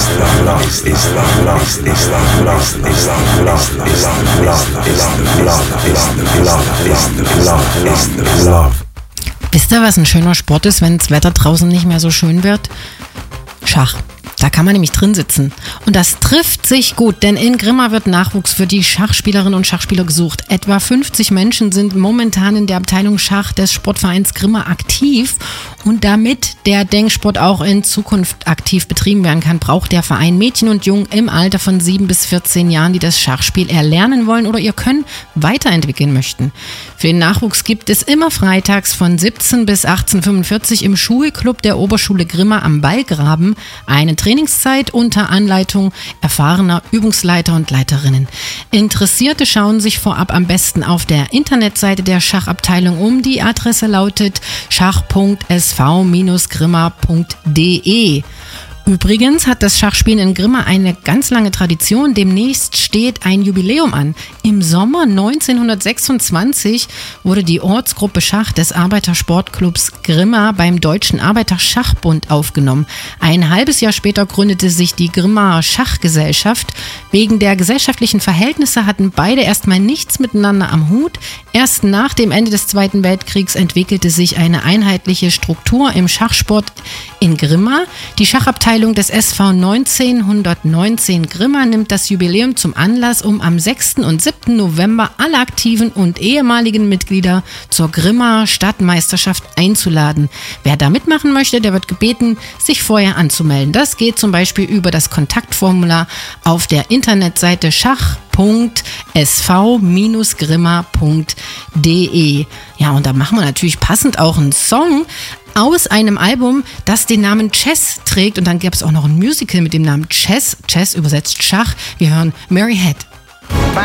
Wisst ihr, was ein schöner Sport ist, wenn das Wetter draußen nicht mehr so schön wird? Schach. Da kann man nämlich drin sitzen. Und das trifft sich gut, denn in Grimma wird Nachwuchs für die Schachspielerinnen und Schachspieler gesucht. Etwa 50 Menschen sind momentan in der Abteilung Schach des Sportvereins Grimma aktiv. Und damit der Denksport auch in Zukunft aktiv betrieben werden kann, braucht der Verein Mädchen und Jungen im Alter von 7 bis 14 Jahren, die das Schachspiel erlernen wollen oder ihr Können weiterentwickeln möchten. Für den Nachwuchs gibt es immer freitags von 17 bis 18:45 im Schulclub der Oberschule Grimma am Ballgraben eine Trainingszeit unter Anleitung erfahrener Übungsleiter und Leiterinnen. Interessierte schauen sich vorab am besten auf der Internetseite der Schachabteilung um. Die Adresse lautet schach.sv-grimma.de. Übrigens hat das Schachspielen in Grimma eine ganz lange Tradition. Demnächst steht ein Jubiläum an. Im Sommer 1926 wurde die Ortsgruppe Schach des Arbeitersportclubs Grimma beim Deutschen Arbeiterschachbund aufgenommen. Ein halbes Jahr später gründete sich die Grimmaer Schachgesellschaft. Wegen der gesellschaftlichen Verhältnisse hatten beide erstmal nichts miteinander am Hut. Erst nach dem Ende des Zweiten Weltkriegs entwickelte sich eine einheitliche Struktur im Schachsport in Grimma. Die Schachabteilung des SV 1919 Grimma nimmt das Jubiläum zum Anlass, um am 6. und 7. November alle aktiven und ehemaligen Mitglieder zur Grimmaer Stadtmeisterschaft einzuladen. Wer da mitmachen möchte, der wird gebeten, sich vorher anzumelden. Das geht zum Beispiel über das Kontaktformular auf der Internetseite schach.sv-grimma.de. Ja, und da machen wir natürlich passend auch einen Song aus einem Album, das den Namen Chess trägt. Und dann gab es auch noch ein Musical mit dem Namen Chess. Chess übersetzt Schach. Wir hören Mary Had.